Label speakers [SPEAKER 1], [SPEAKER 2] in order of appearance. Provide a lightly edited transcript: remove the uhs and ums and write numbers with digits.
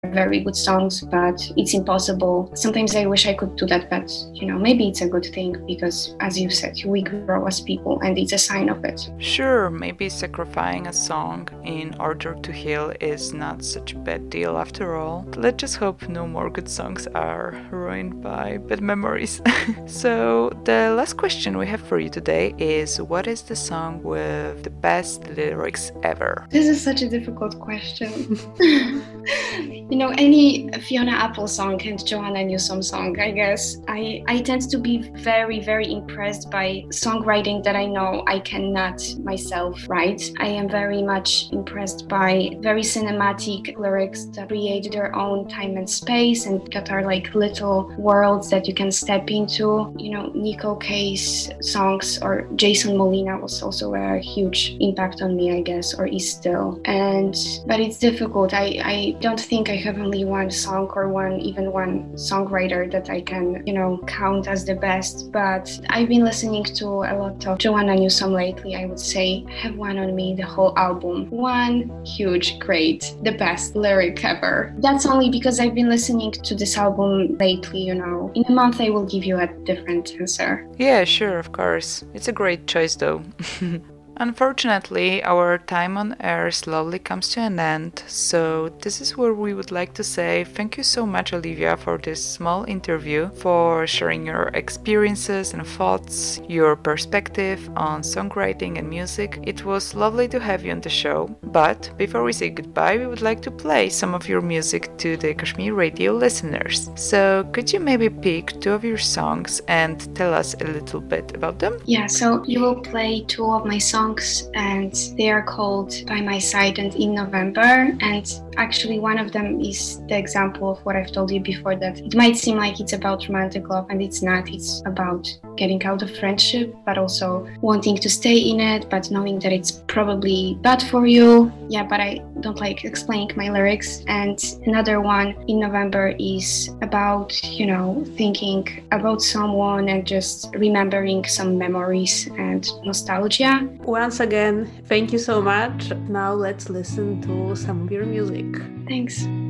[SPEAKER 1] very good songs, but it's impossible. Sometimes I wish I could do that, but maybe it's a good thing because, as you said, we grow as people and it's a sign of it.
[SPEAKER 2] Sure, maybe sacrificing a song in order to heal is not such a bad deal after all. Let's just hope no more good songs are ruined by bad memories. So, the last question we have for you today is, what is the song with the best lyrics ever?
[SPEAKER 1] This is such a difficult question. Any Fiona Apple song and Joanna Newsom song, I guess. I tend to be very, very impressed by songwriting that I know I cannot myself write. I am very much impressed by very cinematic lyrics that create their own time and space and that are like little worlds that you can step into. Nico Case songs or Jason Molina was also a huge impact on me, I guess, or is still. But it's difficult. I don't think I have only one song or even one songwriter that I can, count as the best. But I've been listening to a lot of Joanna Newsom lately. I would say Have One on Me, the whole album. One huge, great, the best lyric ever. That's only because I've been listening to this album lately, In a month I will give you a different answer.
[SPEAKER 2] Yeah, sure, of course. It's a great choice though. Unfortunately, our time on air slowly comes to an end, so this is where we would like to say thank you so much, Olivia, for this small interview, for sharing your experiences and thoughts, your perspective on songwriting and music. It was lovely to have you on the show, but before we say goodbye, we would like to play some of your music to the Kashmir Radio listeners. So could you maybe pick two of your songs and tell us a little bit about them?
[SPEAKER 1] Yeah, so you will play two of my songs and they are called By My Side and In November, and actually one of them is the example of what I've told you before, that it might seem like it's about romantic love and it's not. It's about getting out of friendship but also wanting to stay in it but knowing that it's probably bad for you. Yeah, but I don't like explaining my lyrics. And another one, In November, is about thinking about someone and just remembering some memories and nostalgia.
[SPEAKER 3] Once again, thank you so much. Now let's listen to some of your music.
[SPEAKER 1] Thanks.